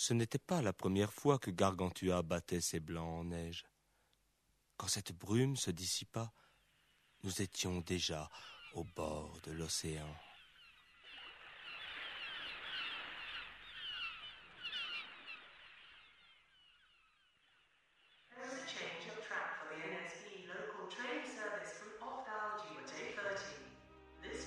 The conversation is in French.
Ce n'était pas la première fois que Gargantua battait ses blancs en neige. Quand cette brume se dissipa, nous étions déjà au bord de l'océan.